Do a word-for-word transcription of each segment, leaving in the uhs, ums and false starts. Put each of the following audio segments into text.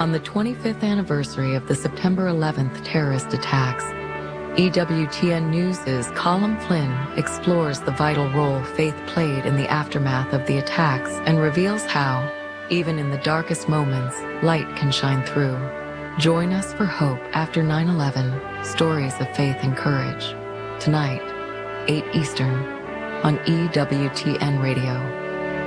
On the twenty-fifth anniversary of the September eleventh terrorist attacks, E W T N News' Colin Flynn explores the vital role faith played in the aftermath of the attacks and reveals how, even in the darkest moments, light can shine through. Join us for Hope After nine eleven, Stories of Faith and Courage. Tonight, eight Eastern, on E W T N Radio.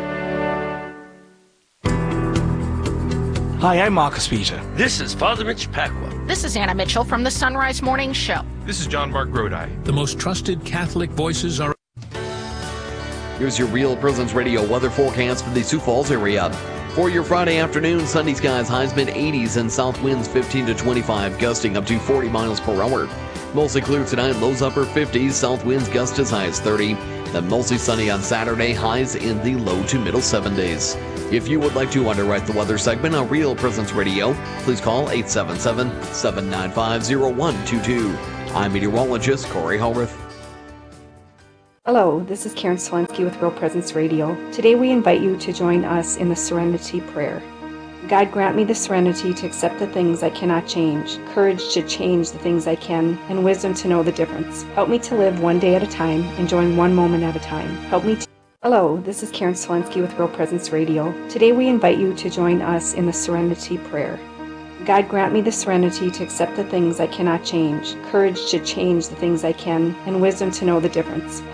Hi, I'm Marcus Peter. This is Father Mitch Pacwa. This is Anna Mitchell from the Sunrise Morning Show. This is John Mark Grodi. The most trusted Catholic voices are... Here's your Real Presence Radio weather forecast for the Sioux Falls area. For your Friday afternoon, sunny skies, highs mid eighties and south winds fifteen to twenty-five, gusting up to forty miles per hour. Mostly clear tonight, lows upper fifties, south winds gust as high as thirty. Then mostly sunny on Saturday, highs in the low to middle seventies. If you would like to underwrite the weather segment on Real Presence Radio, please call eight seven seven, seven nine five, zero one two two. I'm meteorologist Corey Hallworth. Hello, this is Karen Selensky with Real Presence Radio. Today we invite you to join us in the Serenity Prayer. God, grant me the serenity to accept the things I cannot change, courage to change the things I can, and wisdom to know the difference. Help me to live one day at a time, enjoying one moment at a time. Help me to... Hello, this is Karen Selensky with Real Presence Radio. Today we invite you to join us in the Serenity Prayer. God, grant me the serenity to accept the things I cannot change, courage to change the things I can, and wisdom to know the difference.